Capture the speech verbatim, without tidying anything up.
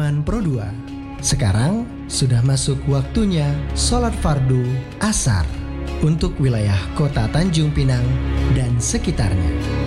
Iman Pro dua. Sekarang sudah masuk waktunya sholat fardu asar untuk wilayah kota Tanjung Pinang dan sekitarnya.